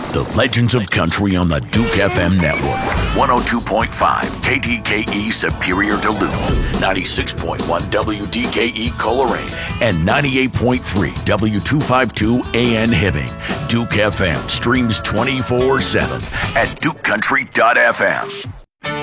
The Legends of Country on the Duke FM network. 102.5 KDKE Superior Duluth, 96.1 WDKE Coleraine, and 98.3 W252 AN Hibbing. Duke FM streams 24/7 at dukecountry.fm.